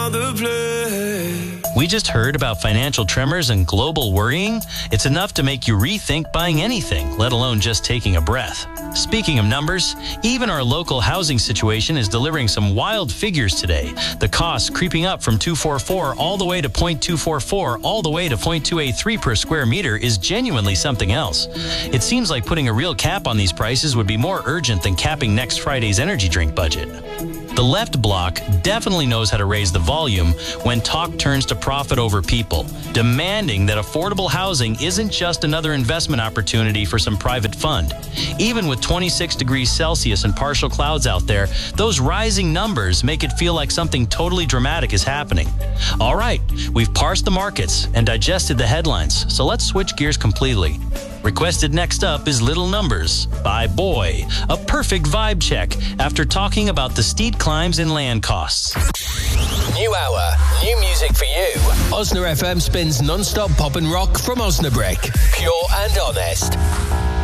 another place. We just heard about financial tremors and global worrying. It's enough to make you rethink buying anything, let alone just taking a breath. Speaking of numbers, even our local housing situation is delivering some wild figures today. The costs creeping up from 244 all the way to 0.244 all the way to 0.283 per square meter is genuinely something else. It seems like putting a real cap on these prices would be more urgent than capping next Friday's energy drink budget. The left bloc definitely knows how to raise the volume when talk turns to profit over people, demanding that affordable housing isn't just another investment opportunity for some private fund. Even with 26 degrees Celsius and partial clouds out there, those rising numbers make it feel like something totally dramatic is happening. All right, we've parsed the markets and digested the headlines, so let's switch gears completely. Requested next up is Little Numbers by Boy, a perfect vibe check after talking about the steep climbs in land costs. New hour, new music for you. Osna FM spins non-stop pop and rock from Osnabrück. Pure and honest.